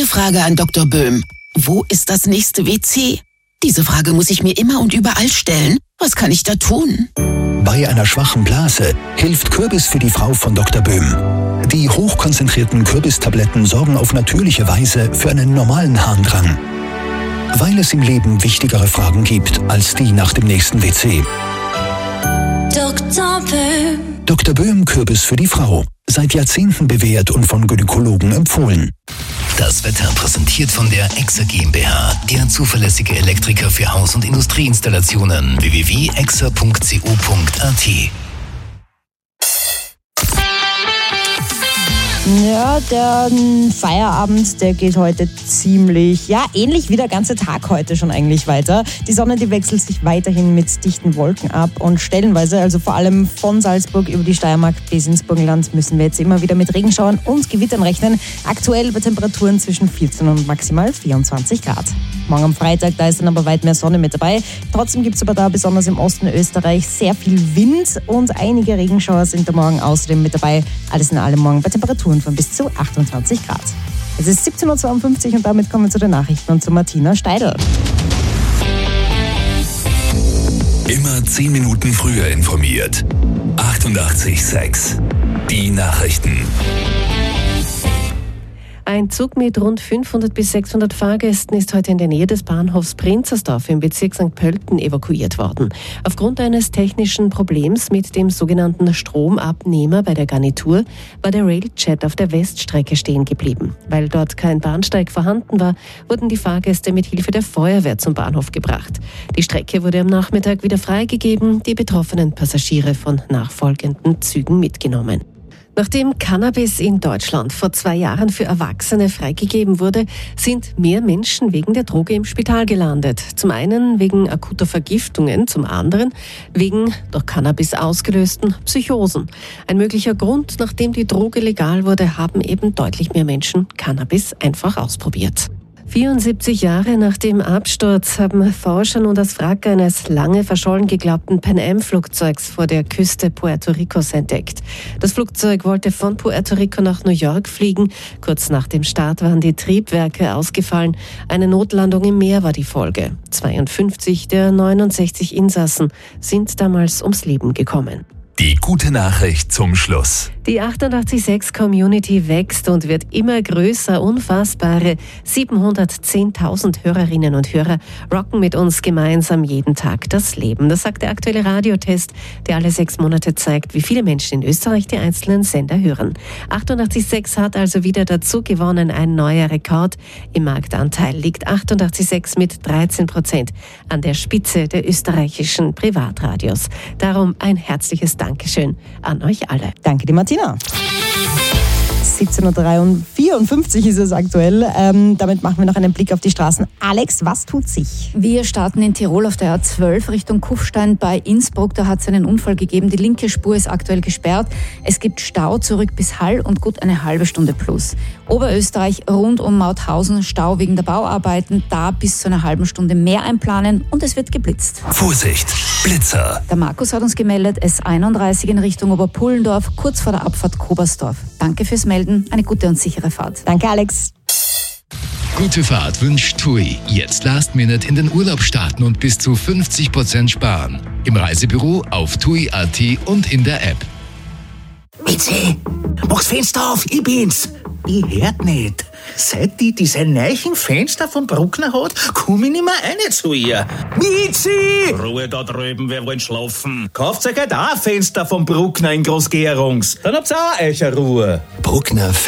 Frage an Dr. Böhm. Wo ist das nächste WC? Diese Frage muss ich mir immer und überall stellen. Was kann ich da tun? Bei einer schwachen Blase hilft Kürbis für die Frau von Dr. Böhm. Die hochkonzentrierten Kürbistabletten sorgen auf natürliche Weise für einen normalen Harndrang. Weil es im Leben wichtigere Fragen gibt als die nach dem nächsten WC. Dr. Böhm. Dr. Böhm Kürbis für die Frau. Seit Jahrzehnten bewährt und von Gynäkologen empfohlen. Das Wetter präsentiert von der EXA GmbH, der zuverlässige Elektriker für Haus- und Industrieinstallationen. www.exa.co.at. Ja, der Feierabend, der geht heute ziemlich, ähnlich wie der ganze Tag heute schon eigentlich weiter. Die Sonne, die wechselt sich weiterhin mit dichten Wolken ab und stellenweise, also vor allem von Salzburg über die Steiermark bis ins Burgenland, müssen wir jetzt immer wieder mit Regenschauern und Gewittern rechnen. Aktuell bei Temperaturen zwischen 14 und maximal 24 Grad. Morgen am Freitag, da ist dann aber weit mehr Sonne mit dabei. Trotzdem gibt es aber da besonders im Osten Österreich sehr viel Wind und einige Regenschauer sind da morgen außerdem mit dabei. Alles in allem morgen bei Temperaturen von bis zu 28 Grad. Es ist 17.52 Uhr und damit kommen wir zu den Nachrichten und zu Martina Steidl. Immer 10 Minuten früher informiert. 88,6. Die Nachrichten. Ein Zug mit rund 500 bis 600 Fahrgästen ist heute in der Nähe des Bahnhofs Prinzersdorf im Bezirk St. Pölten evakuiert worden. Aufgrund eines technischen Problems mit dem sogenannten Stromabnehmer bei der Garnitur war der Railjet auf der Weststrecke stehen geblieben. Weil dort kein Bahnsteig vorhanden war, wurden die Fahrgäste mit Hilfe der Feuerwehr zum Bahnhof gebracht. Die Strecke wurde am Nachmittag wieder freigegeben, die betroffenen Passagiere von nachfolgenden Zügen mitgenommen. Nachdem Cannabis in Deutschland vor 2 Jahren für Erwachsene freigegeben wurde, sind mehr Menschen wegen der Droge im Spital gelandet. Zum einen wegen akuter Vergiftungen, zum anderen wegen durch Cannabis ausgelösten Psychosen. Ein möglicher Grund, nachdem die Droge legal wurde, haben eben deutlich mehr Menschen Cannabis einfach ausprobiert. 74 Jahre nach dem Absturz haben Forscher nun das Wrack eines lange verschollen geglaubten Pan-Am-Flugzeugs vor der Küste Puerto Ricos entdeckt. Das Flugzeug wollte von Puerto Rico nach New York fliegen. Kurz nach dem Start waren die Triebwerke ausgefallen. Eine Notlandung im Meer war die Folge. 52 der 69 Insassen sind damals ums Leben gekommen. Die gute Nachricht zum Schluss. Die 88.6-Community wächst und wird immer größer. Unfassbare 710.000 Hörerinnen und Hörer rocken mit uns gemeinsam jeden Tag das Leben. Das sagt der aktuelle Radiotest, der alle 6 Monate zeigt, wie viele Menschen in Österreich die einzelnen Sender hören. 88.6 hat also wieder dazu gewonnen, ein neuer Rekord. Im Marktanteil liegt 88.6 mit 13% an der Spitze der österreichischen Privatradios. Darum ein herzliches Dankeschön an euch alle. Danke dir, Martina. 17.54 Uhr ist es aktuell. Damit machen wir noch einen Blick auf die Straßen. Alex, was tut sich? Wir starten in Tirol auf der A12 Richtung Kufstein bei Innsbruck. Da hat es einen Unfall gegeben. Die linke Spur ist aktuell gesperrt. Es gibt Stau zurück bis Hall und gut eine halbe Stunde plus. Oberösterreich rund um Mauthausen, Stau wegen der Bauarbeiten. Da bis zu einer halben Stunde mehr einplanen und es wird geblitzt. Vorsicht, Blitzer. Der Markus hat uns gemeldet, S31 in Richtung Oberpullendorf, kurz vor der Abfahrt Kobersdorf. Danke fürs Melden. Eine gute und sichere Fahrt. Danke, Alex. Gute Fahrt wünscht TUI. Jetzt Last Minute in den Urlaub starten und bis zu 50% sparen. Im Reisebüro, auf TUI.at und in der App. Mitzi, mach's Fenster auf, ich bin's. Ich hört nicht. Seit die diese neuen Fenster von Bruckner hat, komm ich nicht mehr rein zu ihr. Mitzi! Ruhe da drüben, wir wollen schlafen. Kauft euch halt auch ein Fenster von Bruckner in Großgärungs. Dann habt's auch euch eine Ruhe. Bruckner